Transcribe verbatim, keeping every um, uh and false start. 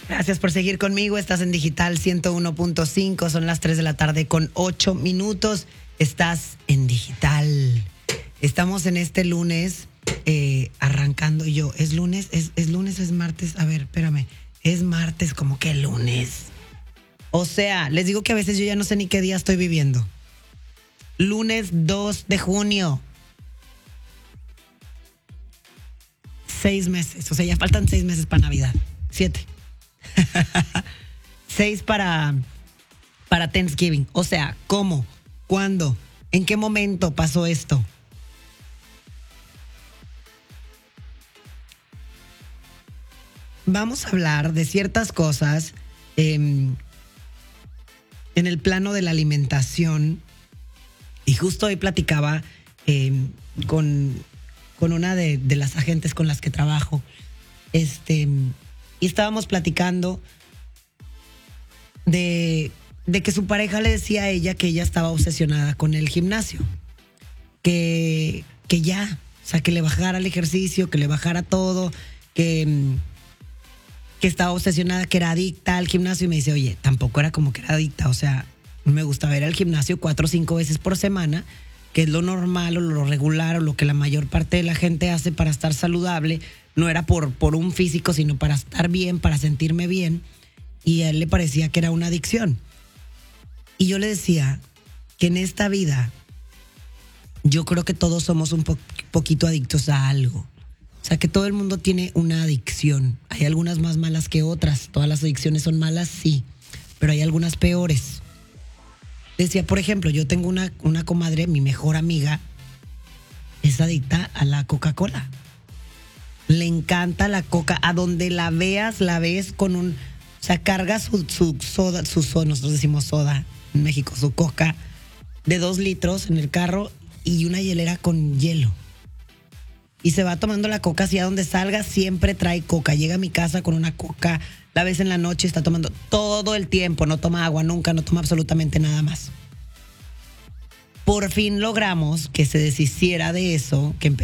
Gracias por seguir conmigo. Estás en Digital ciento uno punto cinco. Son las tres de la tarde con ocho minutos. Estás en Digital. Estamos en este lunes eh, arrancando yo. ¿Es lunes? ¿Es, ¿Es lunes o es martes? A ver, espérame. Es martes, como que lunes. O sea, les digo que a veces yo ya no sé ni qué día estoy viviendo. Lunes dos de junio. Seis meses. O sea, ya faltan seis meses para Navidad. Siete. Seis para, para Thanksgiving. O sea, ¿cómo? ¿Cuándo? ¿En qué momento pasó esto? Vamos a hablar de ciertas cosas eh, en el plano de la alimentación. Y justo hoy platicaba eh, con, con una de, de las agentes con las que trabajo. Este... Y estábamos platicando de, de que su pareja le decía a ella que ella estaba obsesionada con el gimnasio. Que, que ya, o sea, que le bajara el ejercicio, que le bajara todo, que, que estaba obsesionada, que era adicta al gimnasio. Y me dice, oye, tampoco era como que era adicta. O sea, me gustaba ir al gimnasio cuatro o cinco veces por semana, que es lo normal o lo regular o lo que la mayor parte de la gente hace para estar saludable. No era por, por un físico, sino para estar bien, para sentirme bien. Y a él le parecía que era una adicción. Y yo le decía que en esta vida yo creo que todos somos un po- poquito adictos a algo. O sea, que todo el mundo tiene una adicción. Hay algunas más malas que otras. Todas las adicciones son malas, sí. Pero hay algunas peores. Decía, por ejemplo, yo tengo una, una comadre, mi mejor amiga, es adicta a la Coca-Cola. Le encanta la coca. A donde la veas, la ves con un... O sea, carga su, su soda, su soda, nosotros decimos soda en México, su coca de dos litros en el carro y una hielera con hielo. Y se va tomando la coca, así a donde salga siempre trae coca. Llega a mi casa con una coca, la ves en la noche, está tomando todo el tiempo. No toma agua nunca, no toma absolutamente nada más. Por fin logramos que se deshiciera de eso, que